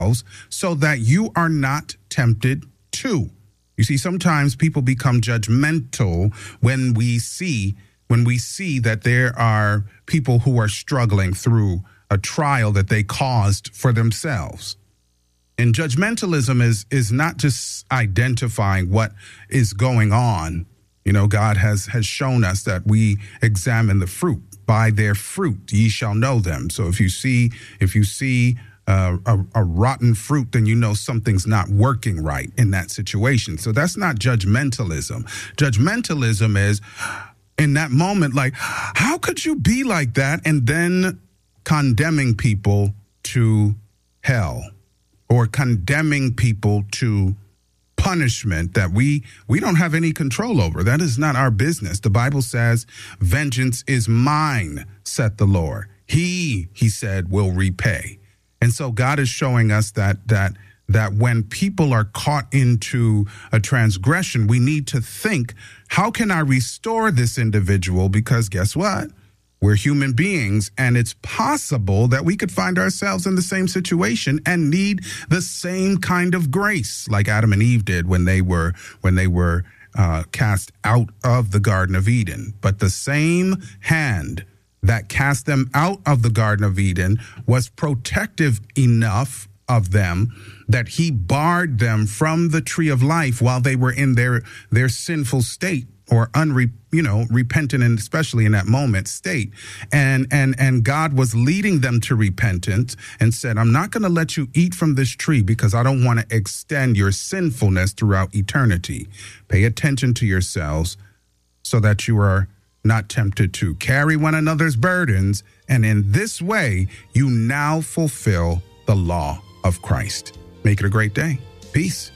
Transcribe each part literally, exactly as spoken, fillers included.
so that you are not tempted too. You see, sometimes people become judgmental when we see when we see that there are people who are struggling through a trial that they caused for themselves. And judgmentalism is is not just identifying what is going on. You know, God has has shown us that we examine the fruit. By their fruit ye shall know them. So if you see if you see uh, a, a rotten fruit, then you know something's not working right in that situation. So that's not judgmentalism. Judgmentalism is in that moment, like, how could you be like that? And then condemning people to hell or condemning people to punishment that we we don't have any control over. That is not our business. The Bible says, vengeance is mine, saith the Lord. He, he said, will repay. And so God is showing us that that that when people are caught into a transgression, we need to think, how can I restore this individual? Because guess what? We're human beings, and it's possible that we could find ourselves in the same situation and need the same kind of grace like Adam and Eve did when they were when they were uh, cast out of the Garden of Eden. But the same hand that cast them out of the Garden of Eden was protective enough of them that he barred them from the tree of life while they were in their their sinful state, or unre, you know, repentant, and especially in that moment state. And and and God was leading them to repentance and said, I'm not going to let you eat from this tree because I don't want to extend your sinfulness throughout eternity. Pay attention to yourselves so that you are not tempted to carry one another's burdens. And in this way, you now fulfill the law of Christ. Make it a great day. Peace.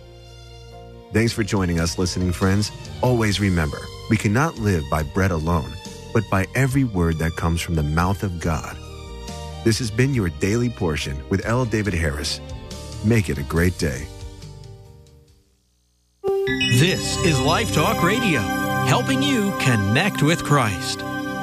Thanks for joining us, listening friends. Always remember, we cannot live by bread alone, but by every word that comes from the mouth of God. This has been your Daily Portion with L. David Harris. Make it a great day. This is Life Talk Radio, helping you connect with Christ.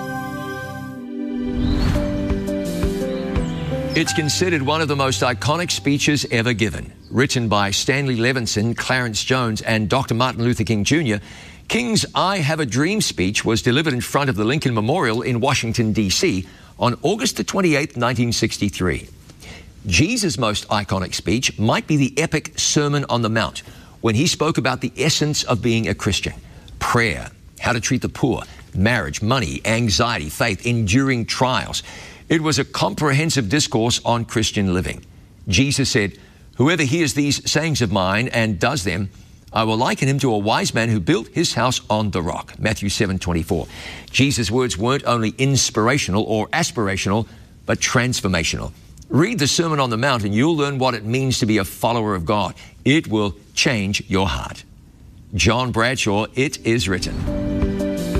It's considered one of the most iconic speeches ever given. Written by Stanley Levinson, Clarence Jones, and Doctor Martin Luther King Junior, King's I Have a Dream speech was delivered in front of the Lincoln Memorial in Washington, D C on August the twenty-eighth, nineteen sixty-three. Jesus' most iconic speech might be the epic Sermon on the Mount, when he spoke about the essence of being a Christian: prayer, how to treat the poor, marriage, money, anxiety, faith, enduring trials. It was a comprehensive discourse on Christian living. Jesus said, "Whoever hears these sayings of mine and does them, I will liken him to a wise man who built his house on the rock." Matthew seven twenty-four. Jesus' words weren't only inspirational or aspirational, but transformational. Read the Sermon on the Mount and you'll learn what it means to be a follower of God. It will change your heart. John Bradshaw, It Is Written.